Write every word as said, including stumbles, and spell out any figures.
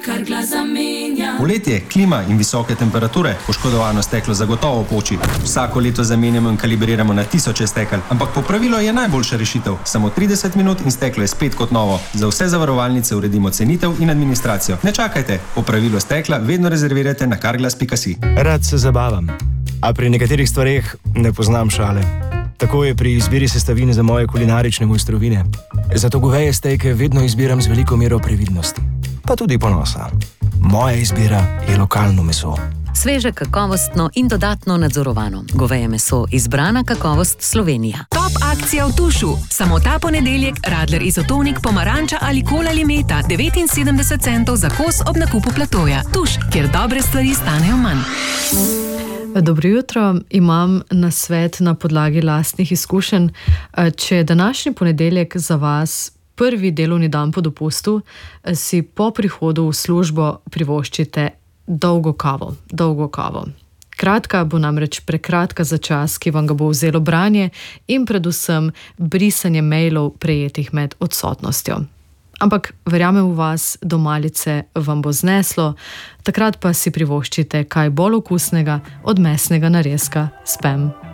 Kargla zamenja. Poletje, klima in visoke temperature, poškodovano steklo zagotovo poči. Vsako leto zamenjamo in kalibriramo na tisoče stekel, ampak popravilo je najboljša rešitev. Samo trideset minut in steklo je spet kot novo. Za vse zavarovalnice uredimo cenitev in administracijo. Ne čakajte, popravilo stekla vedno rezervirajte na carglass pika si. Rad se zabavam, a pri nekaterih stvareh ne poznam šale. Tako je pri izbiri sestavine za moje kulinarične mojstrovine. Zato goveje stejke vedno izbiram z veliko mero previdnosti. Pa tudi ponosa. Moja izbira je lokalno meso. Sveže, kakovostno in dodatno nadzorovano. Goveje meso, izbrana kakovost Slovenija. Top akcija v Tušu. Samo ta ponedeljek Radler Izotonik, pomaranča ali kola limeta devetinsedemdeset centov za kos ob nakupu platoja. Tuš, kjer dobre stvari stanejo manj. Dobro jutro, imam nasvet na podlagi lastnih izkušenj. Če je današnji ponedeljek za vas prvi delovni dan po dopustu, si po prihodu v službo privoščite dolgo kavo, dolgo kavo. Kratka bo namreč prekratka za čas, ki vam ga bo vzelo branje in predvsem brisanje mailov prejetih med odsotnostjo. Ampak verjamem v vas, do malice vam bo zneslo, takrat pa si privoščite kaj bolj okusnega od mesnega narezka spam.